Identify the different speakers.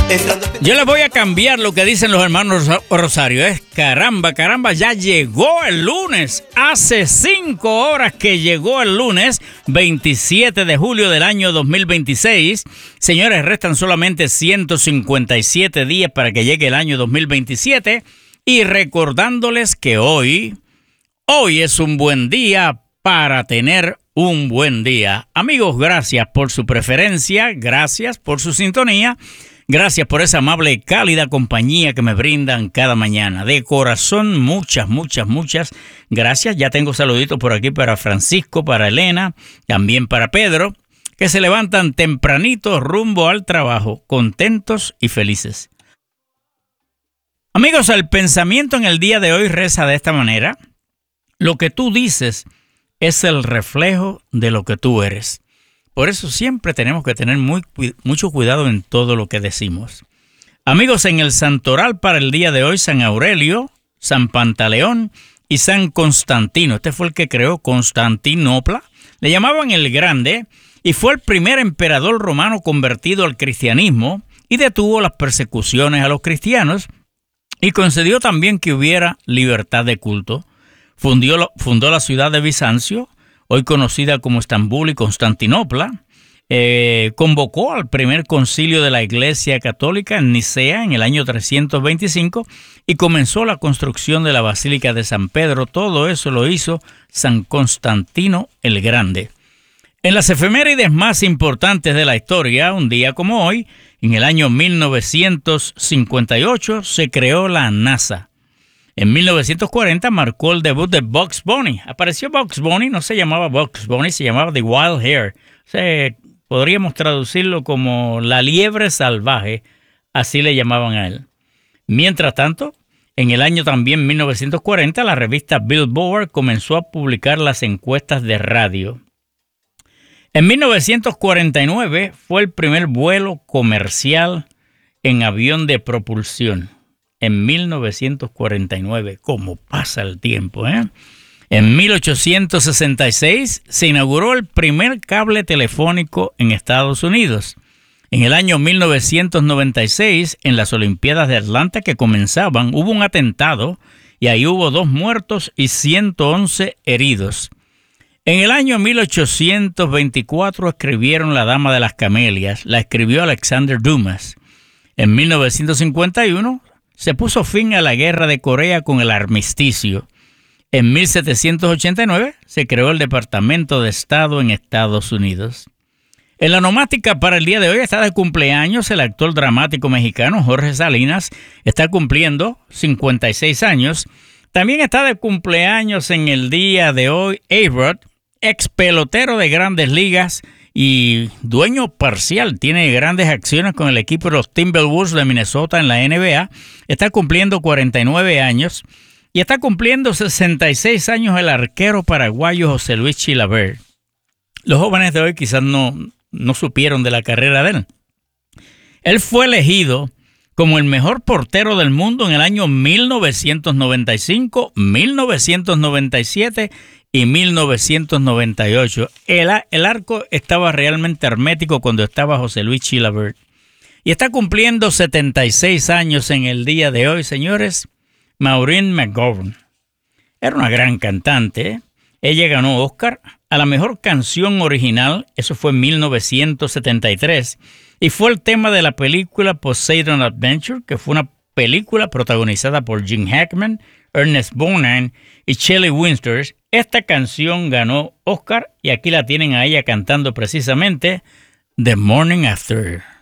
Speaker 1: Yo les voy a cambiar lo que dicen los hermanos Rosario. Es caramba, ya llegó el lunes. Hace 5 horas que llegó el lunes, 27 de julio del año 2026. Señores, restan solamente 157 días para que llegue el año 2027. Y recordándoles que hoy es un buen día para tener un buen día. Amigos, gracias por su preferencia, gracias por su sintonía. Gracias por esa amable y cálida compañía que me brindan cada mañana. De corazón, muchas gracias. Ya tengo saluditos por aquí para Francisco, para Elena, también para Pedro, que se levantan tempranito rumbo al trabajo, contentos y felices. Amigos, el pensamiento en el día de hoy reza de esta manera. Lo que tú dices es el reflejo de lo que tú eres. Por eso siempre tenemos que tener mucho cuidado en todo lo que decimos. Amigos, en el santoral para el día de hoy, San Aurelio, San Pantaleón y San Constantino. Este fue el que creó Constantinopla. Le llamaban el Grande y fue el primer emperador romano convertido al cristianismo y detuvo las persecuciones a los cristianos y concedió también que hubiera libertad de culto. Fundó la ciudad de Bizancio, hoy conocida como Estambul y Constantinopla. Convocó al primer concilio de la Iglesia Católica en Nicea en el año 325 y comenzó la construcción de la Basílica de San Pedro. Todo eso lo hizo San Constantino el Grande. En las efemérides más importantes de la historia, un día como hoy, en el año 1958, se creó la NASA. En 1940 marcó el debut de Bugs Bunny. Apareció Bugs Bunny, no se llamaba Bugs Bunny, se llamaba The Wild Hare. Podríamos traducirlo como la liebre salvaje, así le llamaban a él. Mientras tanto, en el año también 1940, la revista Billboard comenzó a publicar las encuestas de radio. En 1949 fue el primer vuelo comercial en avión de propulsión. En 1949, ¿cómo pasa el tiempo, eh? En 1866 se inauguró el primer cable telefónico en Estados Unidos. En el año 1996, en las Olimpiadas de Atlanta que comenzaban, hubo un atentado y ahí hubo 2 muertos y 111 heridos. En el año 1824 escribieron La Dama de las Camelias, la escribió Alexander Dumas. En 1951 se puso fin a la guerra de Corea con el armisticio. En 1789 se creó el Departamento de Estado en Estados Unidos. En la nomática para el día de hoy está de cumpleaños el actor dramático mexicano Jorge Salinas. Está cumpliendo 56 años. También está de cumpleaños en el día de hoy A-Rod, ex pelotero de Grandes Ligas y dueño parcial, tiene grandes acciones con el equipo de los Timberwolves de Minnesota en la NBA. Está cumpliendo 49 años y está cumpliendo 66 años el arquero paraguayo José Luis Chilavert. Los jóvenes de hoy quizás no supieron de la carrera de él. Él fue elegido como el mejor portero del mundo en el año 1995, 1997 y 1998. El arco estaba realmente hermético cuando estaba José Luis Chilavert. Y está cumpliendo 76 años en el día de hoy, señores, Maureen McGovern. Era una gran cantante, ¿eh? Ella ganó Oscar a la mejor canción original, eso fue en 1973, y fue el tema de la película Poseidon Adventure, que fue una película protagonizada por Gene Hackman, Ernest Borgnine y Shelley Winters. Esta canción ganó Oscar y aquí la tienen a ella cantando precisamente The Morning After.